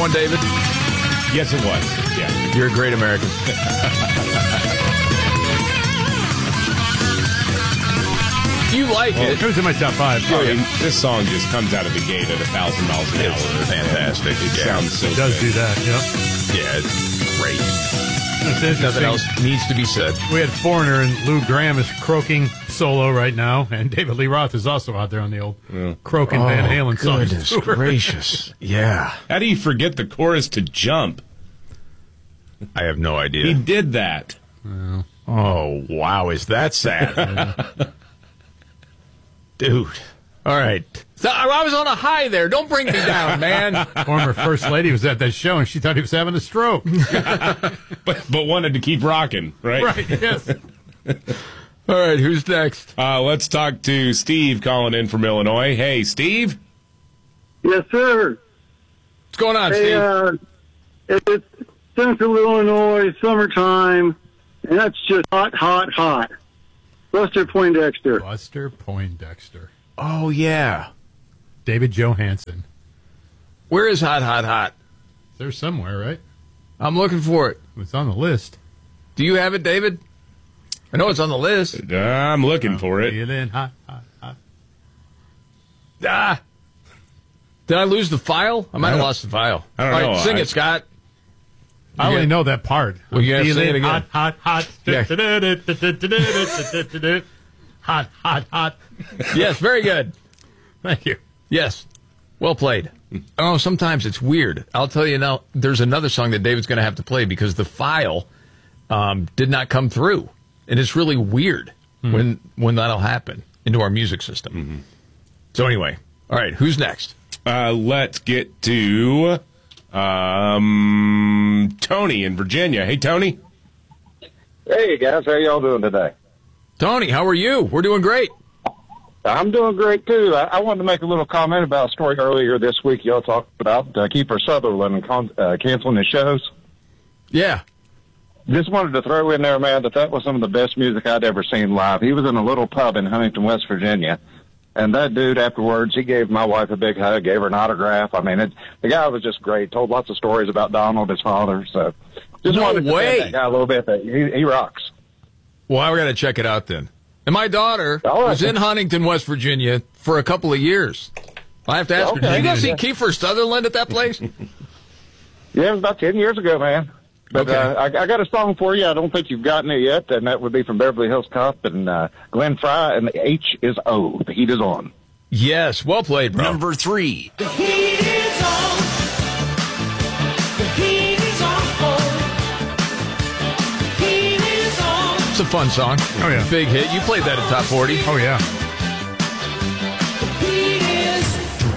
one, David? Yes, it was. Yeah. You're a great American. You like it. It was in my top 5. I mean, this song just comes out of the gate at 1,000 miles an hour. It's fantastic. It sounds so It does good. do that, yep. Yeah, it's great. That's interesting. Nothing else needs to be said. We had Foreigner and Lou Graham is croaking solo right now, and David Lee Roth is also out there on the old croaking Van Halen song. Goodness gracious. Yeah. How do you forget the chorus to Jump? I have no He idea. did that. Oh, wow. Is that sad? Dude. All right. So I was on a high there. Don't bring me down, man. Former First Lady was at that show, and she thought he was having a stroke. But wanted to keep rocking, right? Right, yes. All right, who's next? Let's talk to Steve calling in from Illinois. Hey, Steve. Yes, sir. What's going on, Hey, Steve? it's Central Illinois, summertime, and that's just hot, hot, hot. Buster Poindexter. Buster Poindexter. Oh, yeah. David Johansen. Where is Hot, Hot, Hot? There's somewhere, right? I'm looking for it. It's on the list. Do you have it, David? I know it's on the list. I'm looking for it. Feeling hot, hot, hot. Ah. Did I lose the file? I might have lost the file. I don't All right, know. sing it, Scott. I only know that part. Well, you gotta I'm sing it feeling again. hot, hot, Yeah. hot. Hot, hot, hot. Yes, very good. Thank you. Yes. Well played. Oh, sometimes it's weird. I'll tell you now, there's another song that David's going to have to play because the file did not come through. And it's really weird when that'll happen into our music system. Mm-hmm. So anyway, all right, who's next? Let's get to Tony in Virginia. Hey, Tony. Hey, guys. How y'all doing today? Tony, how are you? We're doing great. I'm doing great, too. I wanted to make a little comment about a story earlier this week. Y'all talked about Kiefer Sutherland and canceling his shows. Yeah. Just wanted to throw in there, man, that was some of the best music I'd ever seen live. He was in a little pub in Huntington, West Virginia. And that dude, afterwards, he gave my wife a big hug, gave her an autograph. I mean, the guy was just great. Told lots of stories about Donald, his father. So just No wanted to way. thank that guy a little bit. That he rocks. Well, I got to check it out then. And my daughter All right. was in Huntington, West Virginia for a couple of years. I have to ask her, Okay. did you go see Kiefer Sutherland at that place? Yeah, it was about 10 years ago, man. But Okay. I got a song for you. I don't think you've gotten it yet, and that would be from Beverly Hills Cop and Glenn Fry, and the H is O. The heat is on. Yes, well played, bro. Number 3. The heat is on. The heat is on. The heat is on. It's a fun song. Oh, yeah. Big hit. You played that at Top 40. Oh, yeah. The heat is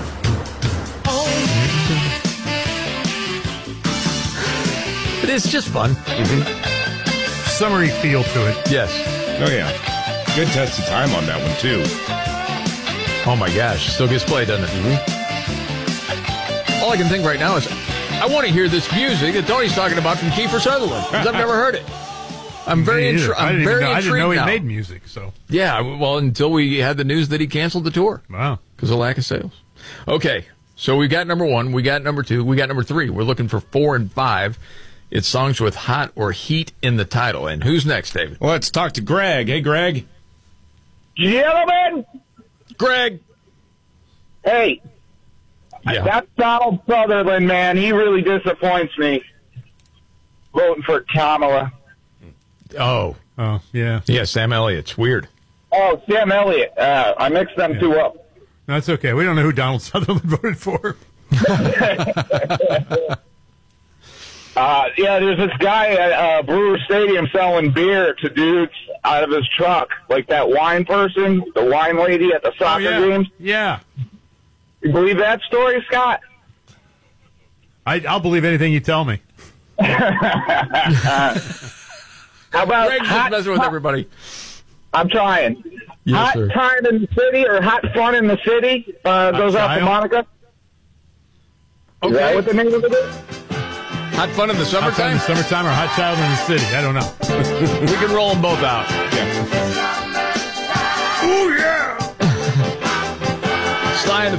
on. It is just fun. Summery feel to it. Yes. Oh, yeah. Good test of time on that one, too. Oh, my gosh. Still gets played, doesn't it? All I can think right now is I want to hear this music that Tony's talking about from Kiefer Sutherland because I've never heard it. I'm very Me neither. I'm very I didn't know he intrigued now. made music, so. Yeah, well, until we had the news that he canceled the tour Wow. because of lack of sales. Okay, so we got number 1, we got number 2, we got number 3. We're looking for 4 and 5. It's songs with hot or heat in the title. And who's next, David? Let's talk to Greg. Hey, Greg. Gentlemen, Greg. hey, Yeah. that's Donald Sutherland, man. He really disappoints me. Voting for Kamala. Oh, Oh, yeah. yeah, Sam Elliott's weird. Oh, Sam Elliott. I mixed them two up. That's okay. We don't know who Donald Sutherland voted for. Yeah, there's this guy at Brewer Stadium selling beer to dudes out of his truck, like that wine person, the wine lady at the soccer games. Yeah. You believe that story, Scott? I'll believe anything you tell me. How about Greg's just messing with everybody. I'm trying. Yes, hot sir. time in the city or hot fun in the city goes out to child? Monica. Is that Okay. what the name of it is? Hot fun in the Hot Fun in summertime? the summertime or Hot Child in the City. I don't know. We can roll them both out. Yeah. Ooh, yeah.